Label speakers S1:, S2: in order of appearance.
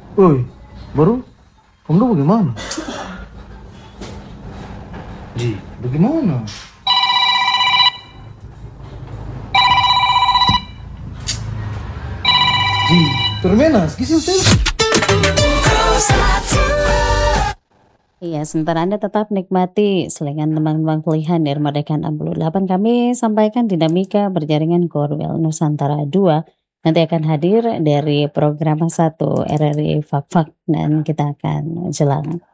S1: Woi, baru kamu tuh bagaimana? Ji, bagaimana? Ji, permenas, kisil sel.
S2: Iya, sementara Anda tetap nikmati selingan tembang-tembang pilihan dari Merdekaan 68, kami sampaikan dinamika berjaringan Korwil Nusantara 2 nanti akan hadir dari program 1 RRI Fak Fak dan kita akan jelang